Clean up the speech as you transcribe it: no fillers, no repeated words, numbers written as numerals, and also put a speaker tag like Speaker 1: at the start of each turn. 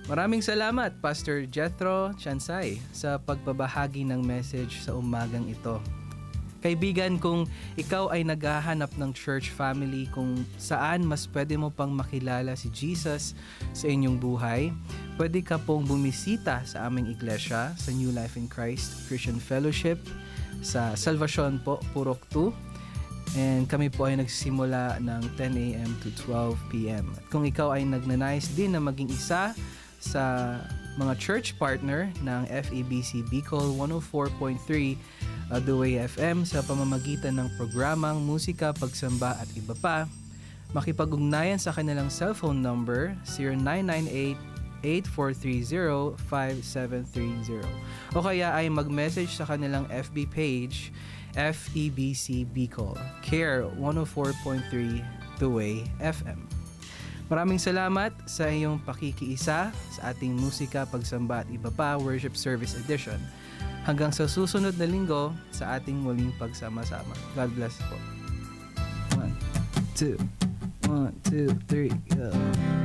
Speaker 1: Maraming salamat, Pastor Jethro Chansay, sa pagbabahagi ng message sa umagang ito. Kaibigan, kung ikaw ay naghahanap ng church family kung saan mas pwede mo pang makilala si Jesus sa inyong buhay, pwede ka pong bumisita sa aming iglesia sa New Life in Christ Christian Fellowship sa Salvacion po, Purok 2. And kami po ay nagsisimula ng 10 a.m. to 12 p.m. At kung ikaw ay nagnanais din na maging isa sa mga church partner ng FEBC Bicol 104.3 The Way FM sa pamamagitan ng programang musika, pagsamba at iba pa, makipag-ugnayan sa kanilang cellphone number 0998-8430-5730 o kaya ay mag-message sa kanilang FB page FEBC Bicol Care 104.3 The Way FM. Maraming salamat sa iyong pakikiisa sa ating musika, pagsamba at iba pa worship service edition. Hanggang sa susunod na linggo sa ating muling pagsama-sama. God bless po. 1, 2, 1, 2, 3, go.